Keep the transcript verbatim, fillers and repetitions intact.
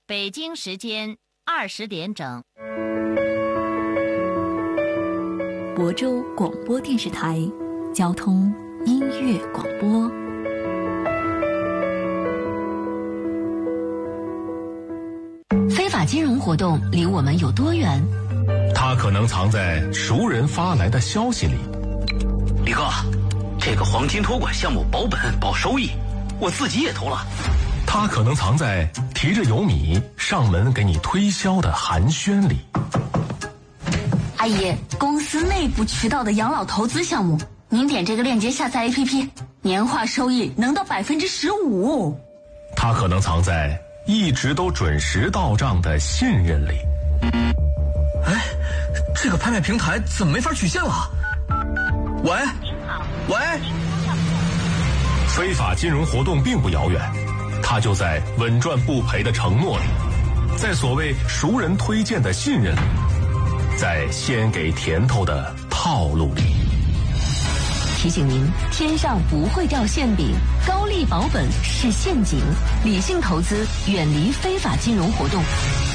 北京时间二十点整。 亳州广播电视台交通音乐广播。 非法金融活动离我们有多远？ 它可能藏在熟人发来的消息里。 李哥，这个黄金托管项目保本保收益，我自己也投了。 它可能藏在提着油米上门给你推销的寒暄里。 阿姨，公司内部渠道的养老投资项目，您点这个链接下载 A P P， 年化收益能到百分之十五。 它可能藏在一直都准时到账的信任里。 哎，这个拍卖平台怎么没法取现了？喂，喂， 非法金融活动并不遥远，它就在稳赚不赔的承诺里，在所谓熟人推荐的信任里，在先给甜头的套路里。 提醒您，天上不会掉馅饼，高利保本是陷阱，理性投资，远离非法金融活动。